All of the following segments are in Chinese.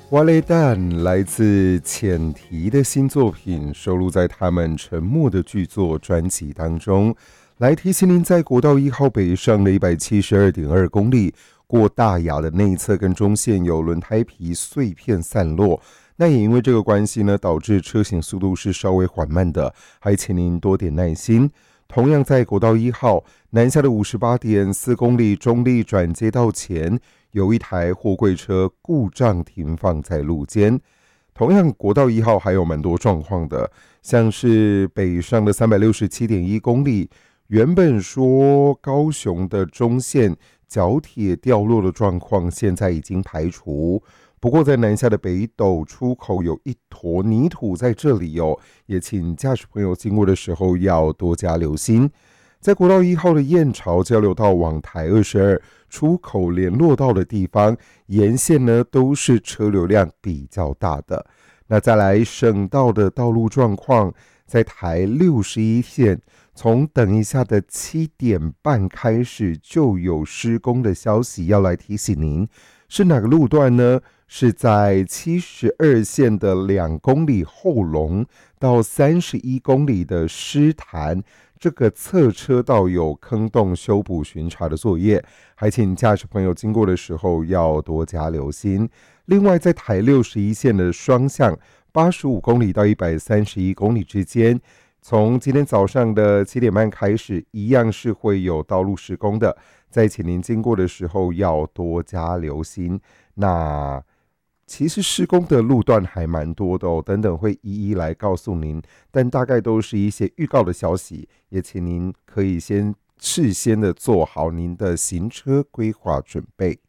瓦雷旦来自浅提的新作品，收录在他们沉默的剧作专辑当中。来提醒您，在国道1号北上的 172.2 公里，过大雅的内侧跟中线有轮胎皮碎片散落。那也因为这个关系呢，导致车行速度是稍微缓慢的，还请您多点耐心。同样在国道1号南下的 58.4 公里中立转接道前，有一台货柜车故障停放在路肩。同样国道1号还有蛮多状况的，像是北上的 367.1 公里，原本说高雄的中线角铁掉落的状况现在已经排除，不过在南下的北斗出口有一坨泥土在这里哦，也请驾驶朋友经过的时候要多加留心。在国道1号的燕巢交流道往台22出口联络道的地方，沿线呢都是车流量比较大的。那再来省道的道路状况，在台61线从等一下的7点半开始就有施工的消息要来提醒您，是哪个路段呢？是在72线的2公里后龙到31公里的狮潭，这个侧车道有坑洞修补巡查的作业，还请驾驶朋友经过的时候要多加留心。另外在台61线的双向85公里到131公里之间，从今天早上的7点半开始，一样是会有道路施工的，在请您经过的时候要多加留心。那其实施工的路段还蛮多的哦，等等会一一来告诉您，但大概都是一些预告的消息，也请您可以事先的做好您的行车规划准备。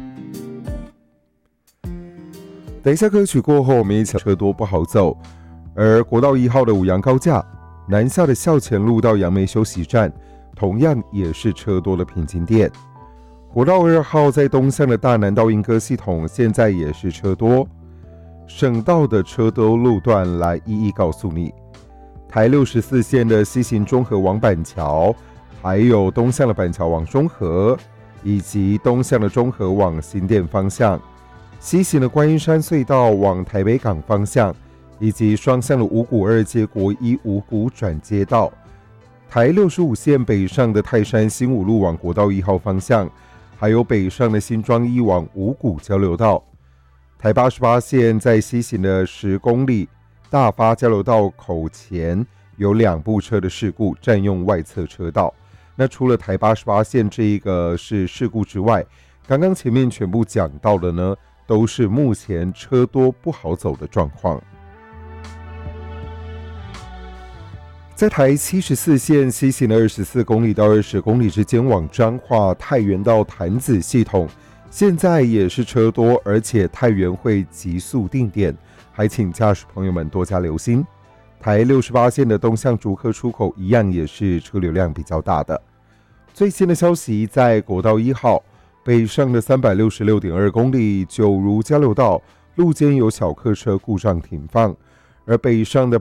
等一下歌曲过后，我们一起车多不好走，而国道1号的五杨高架南下的校前路到杨梅休息站，同样也是车多的瓶颈点。国道2号在东向的大南到莺歌系统现在也是车多，省道的车多路段来一一告诉你。台64线的西行中和往板桥，还有东向的板桥往中和，以及东向的中和往新店方向，西行的观音山隧道往台北港方向，以及双向的五股2街国一五股转接道。台65线北上的泰山新武路往国道1号方向，还有北上的新庄一往五股交流道。台88线在西行的10公里大发交流道口前有2部车的事故，占用外侧车道。那除了台88线这一个是事故之外，刚刚前面全部讲到的呢，都是目前车多不好走的状况。在台74线西行的24公里到20公里之间往彰化太原到潭子系统，现在也是车多，而且太原会急速定点，还请驾驶朋友们多加留心。台68线的东向竹科出口一样也是车流量比较大的。最新的消息，在国道1号北上的 366.2 公里九如交流道路肩有小客车故障停放，而北上的